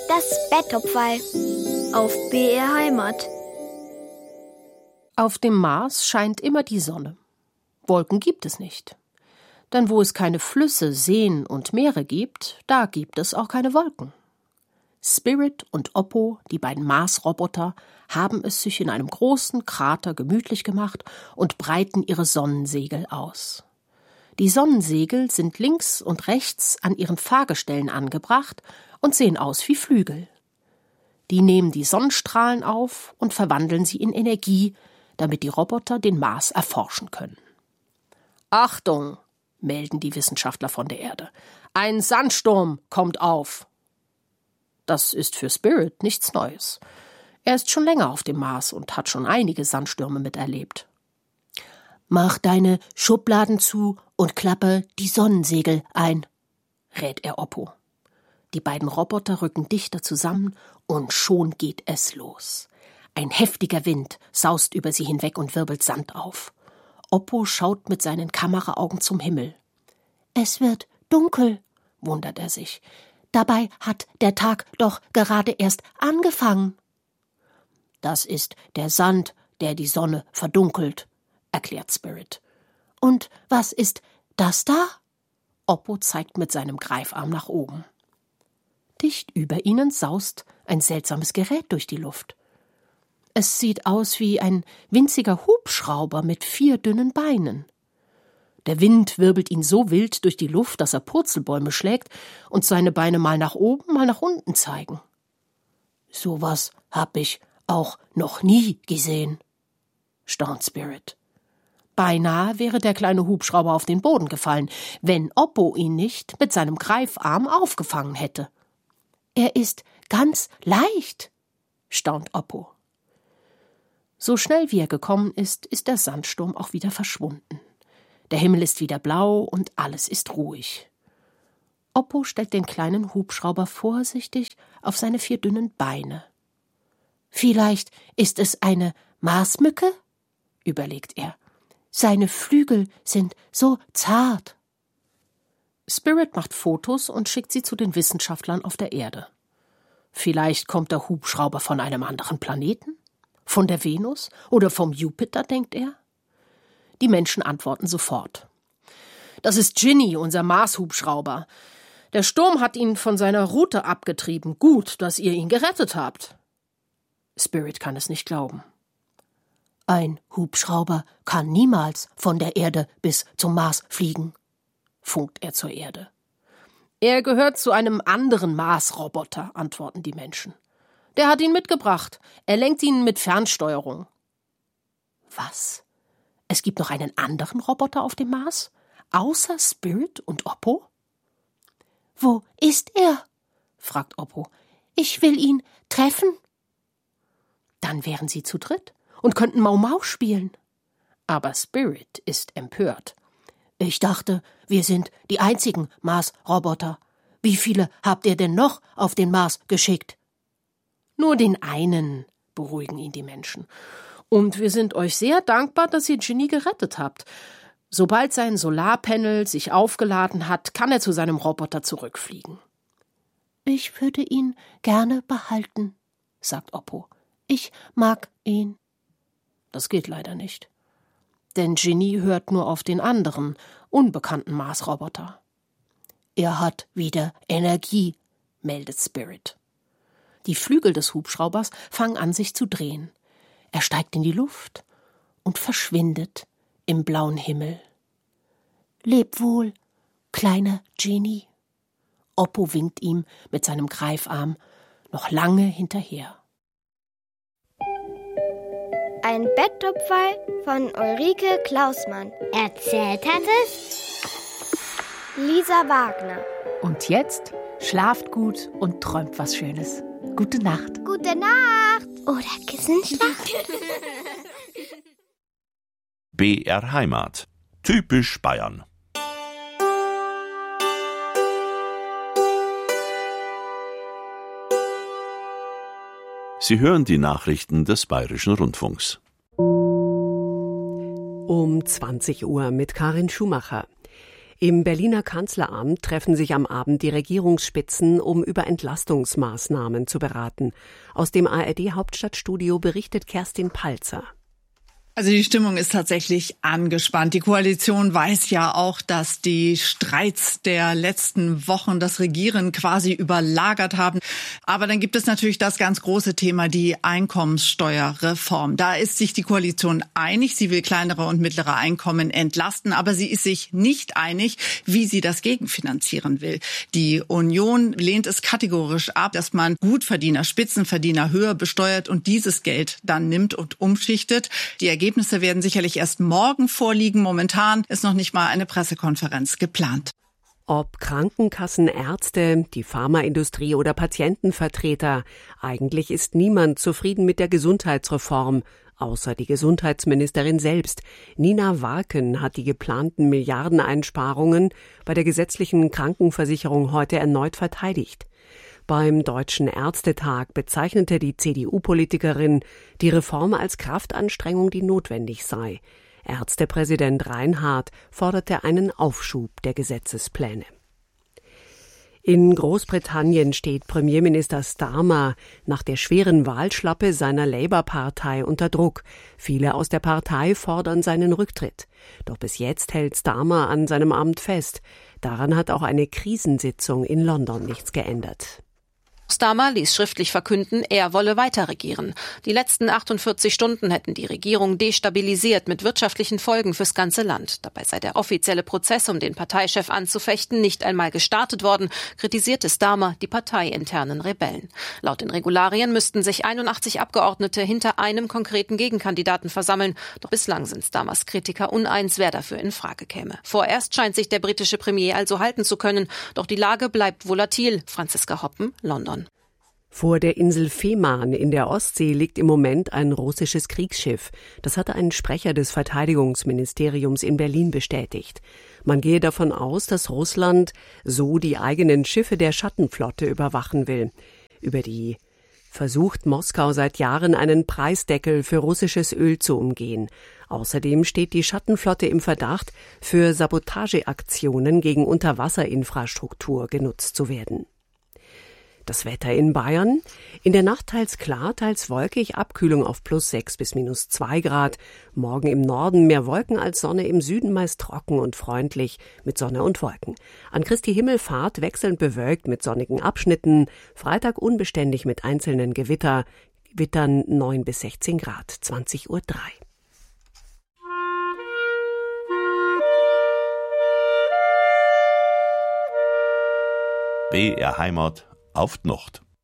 Das Betttopferl auf BR Heimat. Auf dem Mars scheint immer die Sonne. Wolken gibt es nicht. Denn wo es keine Flüsse, Seen und Meere gibt, da gibt es auch keine Wolken. Spirit und Oppo, die beiden Mars-Roboter, haben es sich in einem großen Krater gemütlich gemacht und breiten ihre Sonnensegel aus. Die Sonnensegel sind links und rechts an ihren Fahrgestellen angebracht und sehen aus wie Flügel. Die nehmen die Sonnenstrahlen auf und verwandeln sie in Energie, damit die Roboter den Mars erforschen können. Achtung, melden die Wissenschaftler von der Erde. Ein Sandsturm kommt auf. Das ist für Spirit nichts Neues. Er ist schon länger auf dem Mars und hat schon einige Sandstürme miterlebt. »Mach deine Schubladen zu und klappe die Sonnensegel ein«, rät er Oppo. Die beiden Roboter rücken dichter zusammen und schon geht es los. Ein heftiger Wind saust über sie hinweg und wirbelt Sand auf. Oppo schaut mit seinen Kameraaugen zum Himmel. »Es wird dunkel«, wundert er sich. »Dabei hat der Tag doch gerade erst angefangen.« »Das ist der Sand, der die Sonne verdunkelt«, erklärt Spirit. »Und was ist das da?« Oppo zeigt mit seinem Greifarm nach oben. Dicht über ihnen saust ein seltsames Gerät durch die Luft. Es sieht aus wie ein winziger Hubschrauber mit 4 dünnen Beinen. Der Wind wirbelt ihn so wild durch die Luft, dass er Purzelbäume schlägt und seine Beine mal nach oben, mal nach unten zeigen. »Sowas hab ich auch noch nie gesehen«, staunt Spirit. Beinahe wäre der kleine Hubschrauber auf den Boden gefallen, wenn Oppo ihn nicht mit seinem Greifarm aufgefangen hätte. »Er ist ganz leicht«, staunt Oppo. So schnell wie er gekommen ist, ist der Sandsturm auch wieder verschwunden. Der Himmel ist wieder blau und alles ist ruhig. Oppo stellt den kleinen Hubschrauber vorsichtig auf seine 4 dünnen Beine. »Vielleicht ist es eine Marsmücke?«, überlegt er. »Seine Flügel sind so zart.« Spirit macht Fotos und schickt sie zu den Wissenschaftlern auf der Erde. Vielleicht kommt der Hubschrauber von einem anderen Planeten? Von der Venus oder vom Jupiter, denkt er? Die Menschen antworten sofort. »Das ist Ginny, unser Mars-Hubschrauber. Der Sturm hat ihn von seiner Route abgetrieben. Gut, dass ihr ihn gerettet habt.« Spirit kann es nicht glauben. »Ein Hubschrauber kann niemals von der Erde bis zum Mars fliegen«, funkt er zur Erde. »Er gehört zu einem anderen Mars-Roboter«, antworten die Menschen. »Der hat ihn mitgebracht. Er lenkt ihn mit Fernsteuerung.« Was? Es gibt noch einen anderen Roboter auf dem Mars? Außer Spirit und Oppo? »Wo ist er?«, fragt Oppo. »Ich will ihn treffen.« Dann wären sie zu dritt und könnten Mau-Mau spielen. Aber Spirit ist empört. »Ich dachte, wir sind die einzigen Mars-Roboter. Wie viele habt ihr denn noch auf den Mars geschickt?« »Nur den einen«, beruhigen ihn die Menschen. »Und wir sind euch sehr dankbar, dass ihr Ginny gerettet habt. Sobald sein Solarpanel sich aufgeladen hat, kann er zu seinem Roboter zurückfliegen.« »Ich würde ihn gerne behalten«, sagt Oppo. »Ich mag ihn.« Das geht leider nicht. Denn Ginny hört nur auf den anderen, unbekannten Mars-Roboter. »Er hat wieder Energie«, meldet Spirit. Die Flügel des Hubschraubers fangen an, sich zu drehen. Er steigt in die Luft und verschwindet im blauen Himmel. »Leb wohl, kleiner Genie«, Oppo winkt ihm mit seinem Greifarm noch lange hinterher. Ein Betttopferl von Ulrike Klausmann. Erzählt hat es Lisa Wagner. Und jetzt schlaft gut und träumt was Schönes. Gute Nacht. Gute Nacht. Oder Kissenschlacht. BR Heimat. Typisch Bayern. Sie hören die Nachrichten des Bayerischen Rundfunks. Um 20 Uhr mit Karin Schumacher. Im Berliner Kanzleramt treffen sich am Abend die Regierungsspitzen, um über Entlastungsmaßnahmen zu beraten. Aus dem ARD-Hauptstadtstudio berichtet Kerstin Palzer. Also die Stimmung ist tatsächlich angespannt. Die Koalition weiß ja auch, dass die Streits der letzten Wochen das Regieren quasi überlagert haben. Aber dann gibt es natürlich das ganz große Thema, die Einkommenssteuerreform. Da ist sich die Koalition einig. Sie will kleinere und mittlere Einkommen entlasten, aber sie ist sich nicht einig, wie sie das gegenfinanzieren will. Die Union lehnt es kategorisch ab, dass man Gutverdiener, Spitzenverdiener höher besteuert und dieses Geld dann nimmt und umschichtet. Die Ergebnisse werden sicherlich erst morgen vorliegen. Momentan ist noch nicht mal eine Pressekonferenz geplant. Ob Krankenkassen, Ärzte, die Pharmaindustrie oder Patientenvertreter, eigentlich ist niemand zufrieden mit der Gesundheitsreform, außer die Gesundheitsministerin selbst. Nina Warken hat die geplanten Milliardeneinsparungen bei der gesetzlichen Krankenversicherung heute erneut verteidigt. Beim Deutschen Ärztetag bezeichnete die CDU-Politikerin die Reform als Kraftanstrengung, die notwendig sei. Ärztepräsident Reinhardt forderte einen Aufschub der Gesetzespläne. In Großbritannien steht Premierminister Starmer nach der schweren Wahlschlappe seiner Labour-Partei unter Druck. Viele aus der Partei fordern seinen Rücktritt. Doch bis jetzt hält Starmer an seinem Amt fest. Daran hat auch eine Krisensitzung in London nichts geändert. Starmer ließ schriftlich verkünden, er wolle weiter regieren. Die letzten 48 Stunden hätten die Regierung destabilisiert mit wirtschaftlichen Folgen fürs ganze Land. Dabei sei der offizielle Prozess, um den Parteichef anzufechten, nicht einmal gestartet worden, kritisierte Starmer die parteiinternen Rebellen. Laut den Regularien müssten sich 81 Abgeordnete hinter einem konkreten Gegenkandidaten versammeln. Doch bislang sind Starmers Kritiker uneins, wer dafür in Frage käme. Vorerst scheint sich der britische Premier also halten zu können. Doch die Lage bleibt volatil. Franziska Hoppen, London. Vor der Insel Fehmarn in der Ostsee liegt im Moment ein russisches Kriegsschiff. Das hatte ein Sprecher des Verteidigungsministeriums in Berlin bestätigt. Man gehe davon aus, dass Russland so die eigenen Schiffe der Schattenflotte überwachen will. Über die versucht Moskau seit Jahren einen Preisdeckel für russisches Öl zu umgehen. Außerdem steht die Schattenflotte im Verdacht, für Sabotageaktionen gegen Unterwasserinfrastruktur genutzt zu werden. Das Wetter in Bayern. In der Nacht teils klar, teils wolkig, Abkühlung auf +6 bis -2 Grad. Morgen im Norden mehr Wolken als Sonne, im Süden meist trocken und freundlich mit Sonne und Wolken. An Christi Himmelfahrt wechselnd bewölkt mit sonnigen Abschnitten. Freitag unbeständig mit einzelnen Gewittern 9 bis 16 Grad, 20:03 Uhr. BR Heimat auf die Nacht.